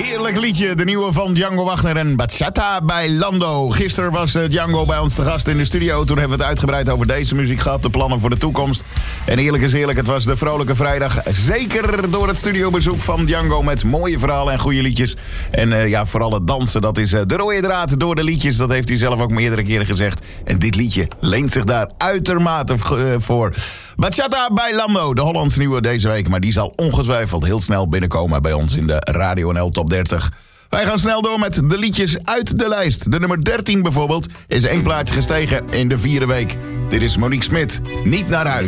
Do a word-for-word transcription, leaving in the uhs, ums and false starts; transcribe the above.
Heerlijk liedje, de nieuwe van Django Wagner en Bachata bij Lando. Gisteren was Django bij ons te gast in de studio. Toen hebben we het uitgebreid over deze muziek gehad, de plannen voor de toekomst. En eerlijk is eerlijk, het was de vrolijke vrijdag. Zeker door het studiobezoek van Django met mooie verhalen en goede liedjes. En uh, ja, vooral het dansen, dat is uh, de rode draad door de liedjes. Dat heeft hij zelf ook meerdere keren gezegd. En dit liedje leent zich daar uitermate uh, voor. Bachata bij Lando, de Hollandse nieuwe deze week. Maar die zal ongetwijfeld heel snel binnenkomen bij ons in de Radio N L Top dertig. Wij gaan snel door met de liedjes uit de lijst. De nummer dertien bijvoorbeeld is één plaatje gestegen in de vierde week. Dit is Monique Smit, Niet naar huis.